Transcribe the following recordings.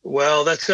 Well, that's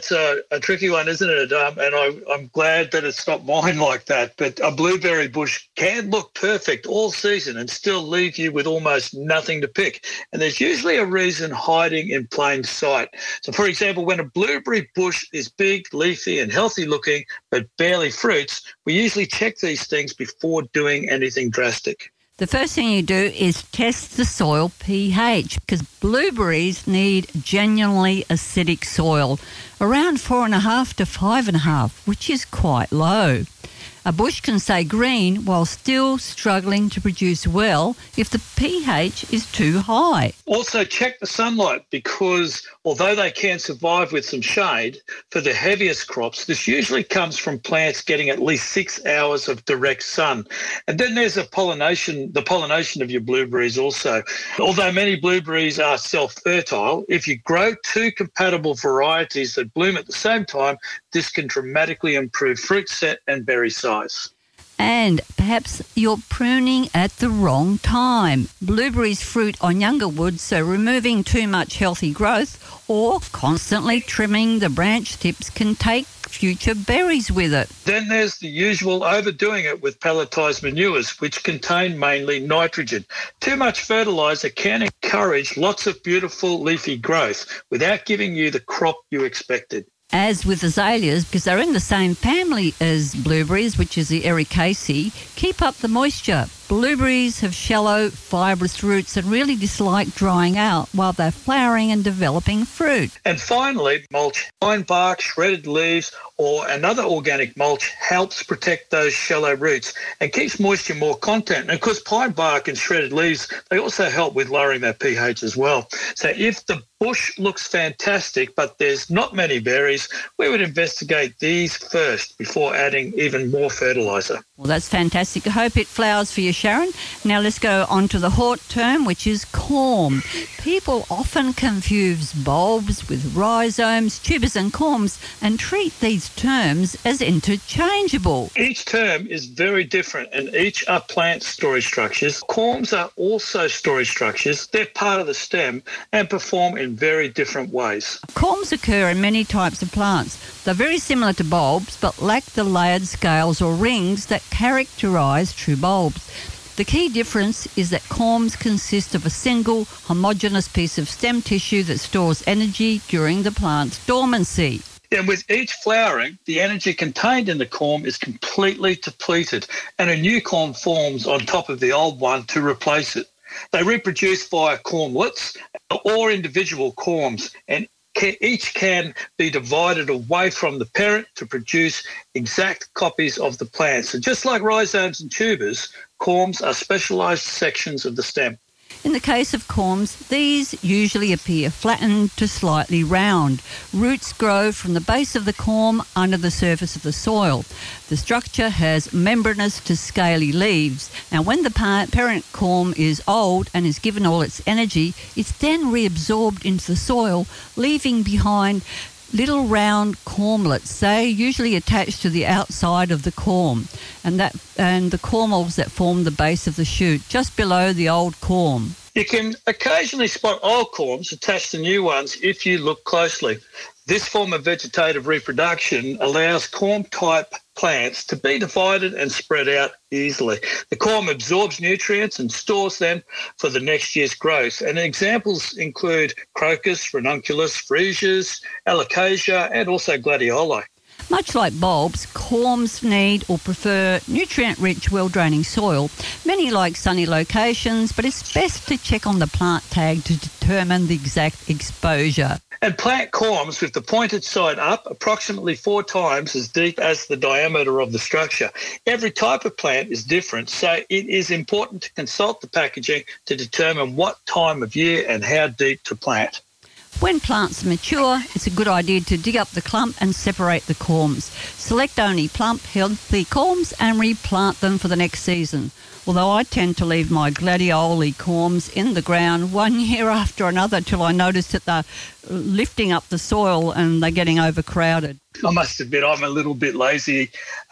a tricky one, isn't it? I'm glad that it's not mine like that. But a blueberry bush can look perfect all season and still leave you with almost nothing to pick. And there's usually a reason hiding in plain sight. So, for example, when a blueberry bush is big, leafy and healthy looking, but barely fruits, we usually check these things before doing anything drastic. The first thing you do is test the soil pH, because blueberries need genuinely acidic soil, around 4.5 to 5.5, which is quite low. A bush can stay green while still struggling to produce well if the pH is too high. Also check the sunlight, because although they can survive with some shade, for the heaviest crops, this usually comes from plants getting at least 6 hours of direct sun. And then there's the pollination of your blueberries also. Although many blueberries are self-fertile, if you grow two compatible varieties that bloom at the same time, this can dramatically improve fruit set and berry size. And perhaps you're pruning at the wrong time. Blueberries fruit on younger wood, so removing too much healthy growth or constantly trimming the branch tips can take future berries with it. Then there's the usual overdoing it with pelletized manures, which contain mainly nitrogen. Too much fertilizer can encourage lots of beautiful leafy growth without giving you the crop you expected. As with azaleas, because they're in the same family as blueberries, which is the Ericaceae, keep up the moisture. Blueberries have shallow, fibrous roots and really dislike drying out while they're flowering and developing fruit. And finally, mulch. Pine bark, shredded leaves, or another organic mulch helps protect those shallow roots and keeps moisture more content. And of course, pine bark and shredded leaves, they also help with lowering that pH as well. So if the bush looks fantastic, but there's not many berries, we would investigate these first before adding even more fertilizer. Well, that's fantastic. I hope it flowers for you, Sharon. Now let's go on to the hort term, which is corm. People often confuse bulbs with rhizomes, tubers and corms and treat these terms as interchangeable. Each term is very different and each are plant storage structures. Corms are also storage structures. They're part of the stem and perform in very different ways. Corms occur in many types of plants. They're very similar to bulbs but lack the layered scales or rings that characterise true bulbs. The key difference is that corms consist of a single homogeneous piece of stem tissue that stores energy during the plant's dormancy. And with each flowering, the energy contained in the corm is completely depleted and a new corm forms on top of the old one to replace it. They reproduce via cormlets or individual corms, and each can be divided away from the parent to produce exact copies of the plant. So just like rhizomes and tubers, corms are specialised sections of the stem. In the case of corms, these usually appear flattened to slightly round. Roots grow from the base of the corm under the surface of the soil. The structure has membranous to scaly leaves. Now, when the parent corm is old and is given all its energy, it's then reabsorbed into the soil, leaving behind little round cormlets. They usually attach to the outside of the corm, and the cormels that form the base of the shoot, just below the old corm. You can occasionally spot old corms attached to new ones if you look closely. This form of vegetative reproduction allows corm-type plants to be divided and spread out easily. The corm absorbs nutrients and stores them for the next year's growth. And examples include crocus, ranunculus, freesias, alocasia, and also gladioli. Much like bulbs, corms need or prefer nutrient-rich, well-draining soil. Many like sunny locations, but it's best to check on the plant tag to determine the exact exposure. And plant corms with the pointed side up approximately 4 times as deep as the diameter of the structure. Every type of plant is different, so it is important to consult the packaging to determine what time of year and how deep to plant. When plants mature, it's a good idea to dig up the clump and separate the corms. Select only plump, healthy corms and replant them for the next season. Although I tend to leave my gladioli corms in the ground one year after another till I notice that they're lifting up the soil and they're getting overcrowded. I must admit I'm a little bit lazy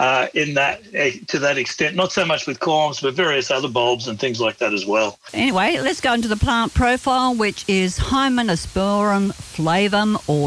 to that extent. Not so much with corms, but various other bulbs and things like that as well. Anyway, let's go into the plant profile, which is Hymenospermum flavum or